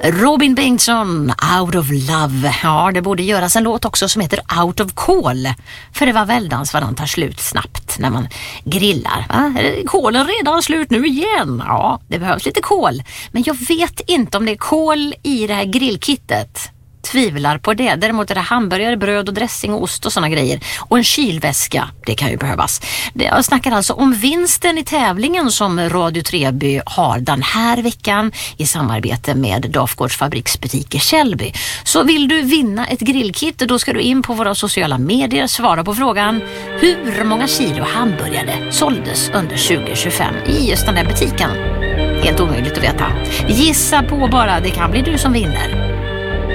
Robin Bengtsson, Out of Love. Ja, det borde göras en låt också som heter Out of Kol. För det var väldans vad de tar slut snabbt när man grillar. Va? Är kolen redan slut nu igen? Ja, det behövs lite kol. Men jag vet inte om det är kol i det här grillkittet. Tvivlar på det. Däremot är det hamburgare, bröd och dressing och ost och såna grejer. Och en kylväska, det kan ju behövas. Jag snackar alltså om vinsten i tävlingen som Radio Treby har den här veckan i samarbete med Dafgårds fabriksbutik i Källby. Så vill du vinna ett grillkit, då ska du in på våra sociala medier, svara på frågan: hur många kilo hamburgare såldes under 2025 i just den här butiken? Helt omöjligt att veta. Gissa på bara, det kan bli du som vinner.